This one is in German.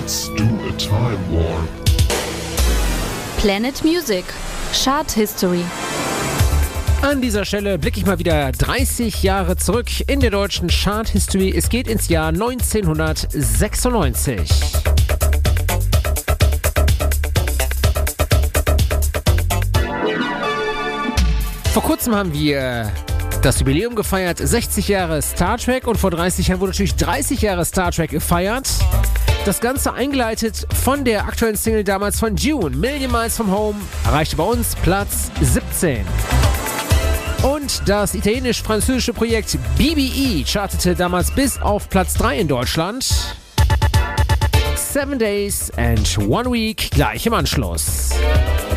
Let's do a time warp. Planet Music Chart History. An dieser Stelle blicke ich mal wieder 30 Jahre zurück in der deutschen Chart History. Es geht ins Jahr 1996. Vor kurzem haben wir das Jubiläum gefeiert, 60 Jahre Star Trek, und vor 30 Jahren wurde natürlich 30 Jahre Star Trek gefeiert. Das Ganze eingeleitet von der aktuellen Single damals von Dune, Million Miles from Home, erreichte bei uns Platz 17. Und das italienisch-französische Projekt BBE chartete damals bis auf Platz 3 in Deutschland. 7 Days and 1 Week gleich im Anschluss.